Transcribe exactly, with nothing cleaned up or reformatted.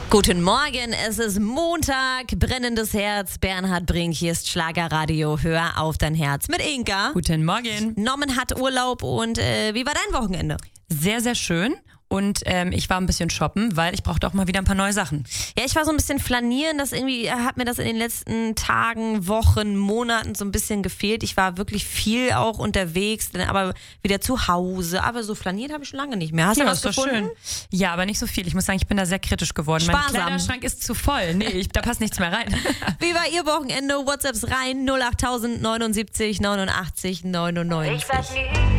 Guten Morgen, es ist Montag, brennendes Herz. Bernhard Brink, hier ist Schlagerradio. Hör auf dein Herz mit Inka. Guten Morgen. Norman hat Urlaub und äh, wie war dein Wochenende? Sehr, sehr schön. Und ähm, ich war ein bisschen shoppen, weil ich brauchte auch mal wieder ein paar neue Sachen. Ja, ich war so ein bisschen flanieren. Das irgendwie hat mir das in den letzten Tagen, Wochen, Monaten so ein bisschen gefehlt. Ich war wirklich viel auch unterwegs, dann aber wieder zu Hause. Aber so flaniert habe ich schon lange nicht mehr. Hast Ja, du was ist doch gefunden? schön. Ja, aber nicht so viel. Ich muss sagen, ich bin da sehr kritisch geworden. Sparsam. Mein Kleiderschrank ist zu voll. Nee, ich, da passt nichts mehr rein. Wie war Ihr Wochenende? WhatsApps rein null acht null neun neun neunundachtzig neunundachtzig neunundneunzig.